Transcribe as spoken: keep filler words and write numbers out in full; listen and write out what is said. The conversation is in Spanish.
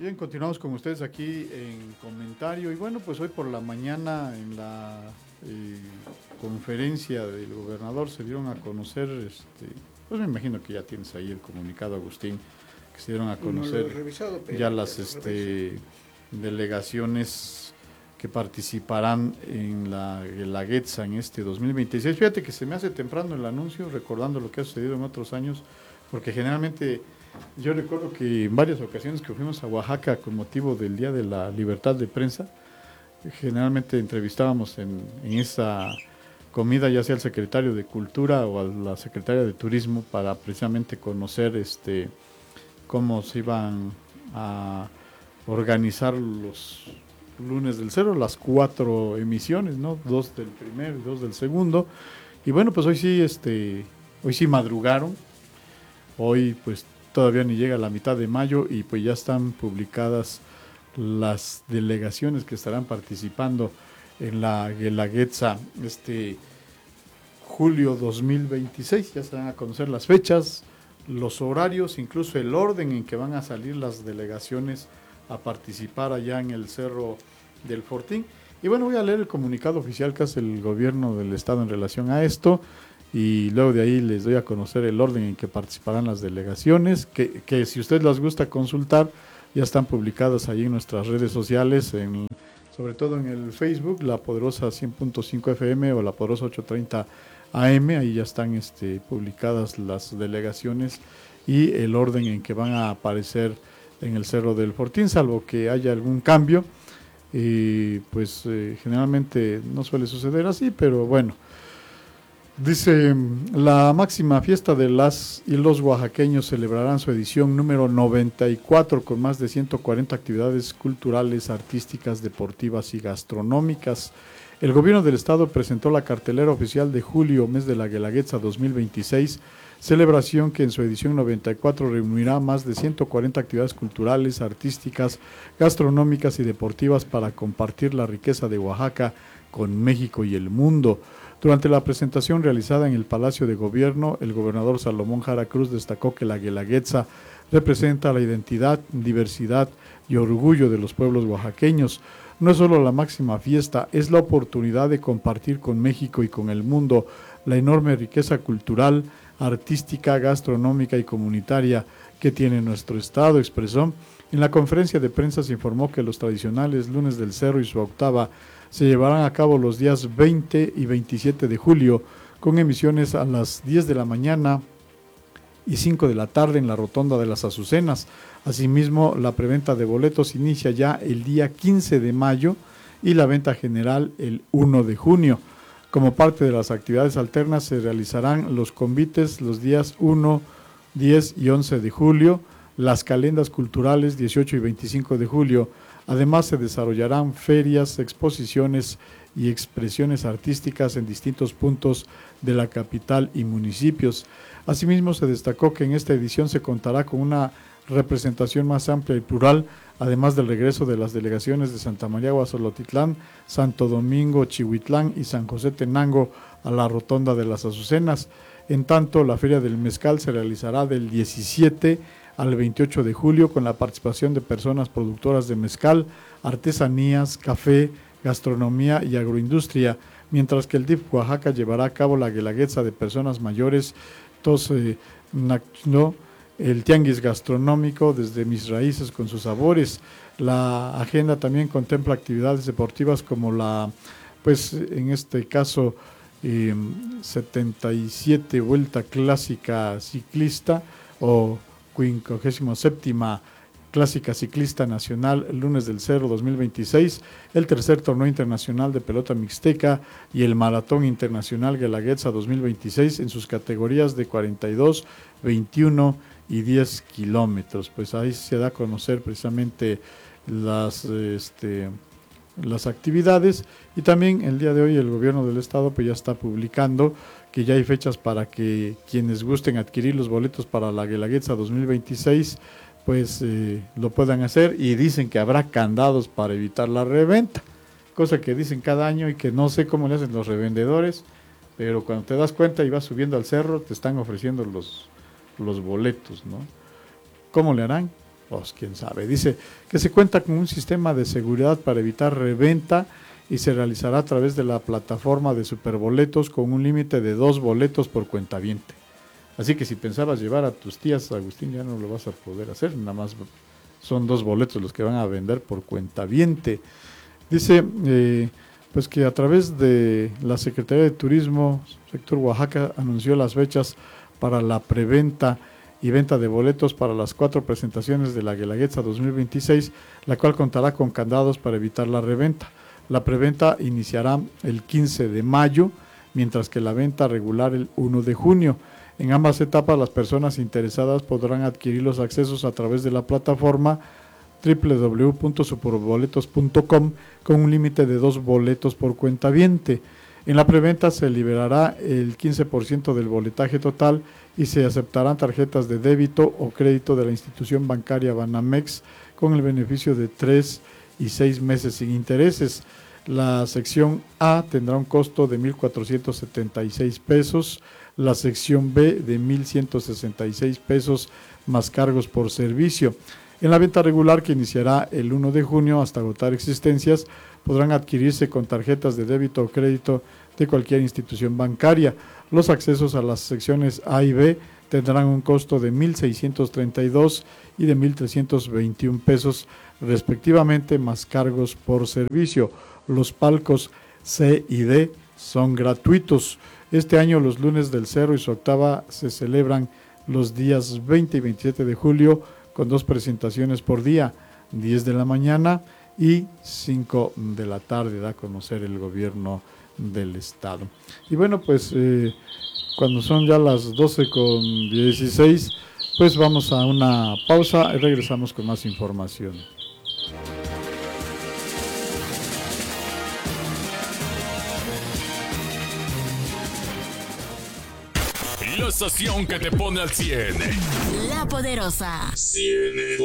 Bien, continuamos con ustedes aquí en comentario y bueno, pues hoy por la mañana en la eh, conferencia del gobernador se dieron a conocer, este, pues me imagino que ya tienes ahí el comunicado, Agustín, que se dieron a No lo he conocer revisado, pero ya ya las lo este, delegaciones que participarán en la Guelaguetza en este dos mil veintiséis. Fíjate que se me hace temprano el anuncio, recordando lo que ha sucedido en otros años, porque generalmente yo recuerdo que en varias ocasiones que fuimos a Oaxaca con motivo del Día de la Libertad de Prensa, generalmente entrevistábamos en, en esa comida ya sea al secretario de Cultura o a la secretaria de Turismo para precisamente conocer este cómo se iban a organizar los lunes del cero, las cuatro emisiones, ¿no? Dos del primero y dos del segundo. Y bueno, pues hoy sí, este, hoy sí madrugaron. Hoy pues todavía ni llega a la mitad de mayo y pues ya están publicadas las delegaciones que estarán participando en la Guelaguetza este julio dos mil veintiséis. Ya se van a conocer las fechas, los horarios, incluso el orden en que van a salir las delegaciones a participar allá en el Cerro del Fortín. Y bueno, voy a leer el comunicado oficial que hace el gobierno del estado en relación a esto y luego de ahí les doy a conocer el orden en que participarán las delegaciones, que, que si usted las gusta consultar, ya están publicadas ahí en nuestras redes sociales, en, sobre todo en el Facebook, La Poderosa cien punto cinco F M o La Poderosa ochocientos treinta A M, ahí ya están este, publicadas las delegaciones y el orden en que van a aparecer en el Cerro del Fortín, salvo que haya algún cambio, y pues eh, generalmente no suele suceder así, pero bueno. Dice, la máxima fiesta de las y los oaxaqueños celebrarán su edición número noventa y cuatro con más de ciento cuarenta actividades culturales, artísticas, deportivas y gastronómicas. El gobierno del estado presentó la cartelera oficial de julio, mes de la Guelaguetza dos mil veintiséis, celebración que en su edición noventa y cuatro reunirá más de ciento cuarenta actividades culturales, artísticas, gastronómicas y deportivas para compartir la riqueza de Oaxaca con México y el mundo. Durante la presentación realizada en el Palacio de Gobierno, el gobernador Salomón Jara Cruz destacó que la Guelaguetza representa la identidad, diversidad y orgullo de los pueblos oaxaqueños. No es solo la máxima fiesta, es la oportunidad de compartir con México y con el mundo la enorme riqueza cultural, artística, gastronómica y comunitaria que tiene nuestro estado, expresó. En la conferencia de prensa se informó que los tradicionales lunes del cerro y su octava se llevarán a cabo los días veinte y veintisiete de julio, con emisiones a las diez de la mañana y cinco de la tarde en la Rotonda de las Azucenas. Asimismo, la preventa de boletos inicia ya el día quince de mayo y la venta general el primero de junio. Como parte de las actividades alternas se realizarán los convites los días uno, diez y once de julio, las calendas culturales dieciocho y veinticinco de julio. Además, se desarrollarán ferias, exposiciones y expresiones artísticas en distintos puntos de la capital y municipios. Asimismo, se destacó que en esta edición se contará con una representación más amplia y plural, además del regreso de las delegaciones de Santa María Guazolotitlán, Santo Domingo Chihuitlán y San José Tenango a la Rotonda de las Azucenas. En tanto, la Feria del Mezcal se realizará del diecisiete al veintiocho de julio con la participación de personas productoras de mezcal, artesanías, café, gastronomía y agroindustria, mientras que el D I F Oaxaca llevará a cabo la Guelaguetza de personas mayores, tos, eh, no, el tianguis gastronómico desde mis raíces con sus sabores. La agenda también contempla actividades deportivas como la, pues en este caso, eh, setenta y siete Vuelta Clásica Ciclista o quincuagésima séptima Clásica Ciclista Nacional Lunes del Cerro dos mil veintiséis, el tercer Torneo Internacional de Pelota Mixteca y el Maratón Internacional Guelaguetza dos mil veintiséis en sus categorías de cuarenta y dos, veintiuno y diez kilómetros. Pues ahí se da a conocer precisamente las, este, las actividades y también el día de hoy el gobierno del estado pues ya está publicando que ya hay fechas para que quienes gusten adquirir los boletos para la Guelaguetza dos mil veintiséis pues eh, lo puedan hacer, y dicen que habrá candados para evitar la reventa, cosa que dicen cada año y que no sé cómo le hacen los revendedores, pero cuando te das cuenta y vas subiendo al cerro te están ofreciendo los, los boletos, ¿no? ¿Cómo le harán? Pues quién sabe. Dice que se cuenta con un sistema de seguridad para evitar reventa y se realizará a través de la plataforma de Superboletos con un límite de dos boletos por cuentaviente. Así que si pensabas llevar a tus tías, Agustín, ya no lo vas a poder hacer, nada más son dos boletos los que van a vender por cuentaviente. Dice eh, pues que a través de la Secretaría de Turismo, sector Oaxaca, anunció las fechas para la preventa y venta de boletos para las cuatro presentaciones de la Guelaguetza dos mil veintiséis, la cual contará con candados para evitar la reventa. La preventa iniciará el quince de mayo, mientras que la venta regular el uno de junio. En ambas etapas, las personas interesadas podrán adquirir los accesos a través de la plataforma doble u doble u doble u punto superboletos punto com con un límite de dos boletos por cuentaviente. En la preventa se liberará el quince por ciento del boletaje total y se aceptarán tarjetas de débito o crédito de la institución bancaria Banamex con el beneficio de tres y seis meses sin intereses. La sección A tendrá un costo de mil cuatrocientos setenta y seis pesos, la sección B de mil ciento sesenta y seis pesos más cargos por servicio. En la venta regular, que iniciará el uno de junio hasta agotar existencias, podrán adquirirse con tarjetas de débito o crédito de cualquier institución bancaria. Los accesos a las secciones A y B tendrán un costo de mil seiscientos treinta y dos y de mil trescientos veintiún pesos respectivamente, más cargos por servicio. Los palcos C y D son gratuitos. Este año los lunes del Cerro y su octava se celebran los días veinte y veintisiete de julio con dos presentaciones por día, diez de la mañana y cinco de la tarde, da a conocer el gobierno del estado. Y bueno, pues eh, cuando son ya las doce con dieciséis, pues vamos a una pausa y regresamos con más información. La estación que te pone al cien. La Poderosa. cien.